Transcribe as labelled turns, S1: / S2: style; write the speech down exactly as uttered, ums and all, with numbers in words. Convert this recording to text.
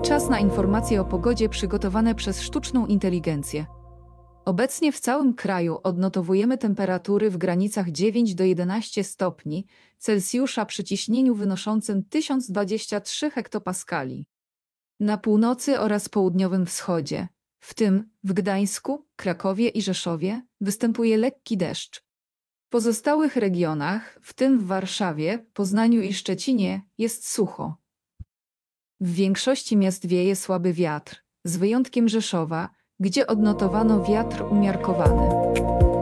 S1: Czas na informacje o pogodzie przygotowane przez sztuczną inteligencję. Obecnie w całym kraju odnotowujemy temperatury w granicach dziewięć do jedenastu stopni Celsjusza przy ciśnieniu wynoszącym tysiąc dwadzieścia trzy hektopaskali. Na północy oraz południowym wschodzie, w tym w Gdańsku, Krakowie i Rzeszowie, występuje lekki deszcz. W pozostałych regionach, w tym w Warszawie, Poznaniu i Szczecinie, jest sucho. W większości miast wieje słaby wiatr, z wyjątkiem Rzeszowa, gdzie odnotowano wiatr umiarkowany.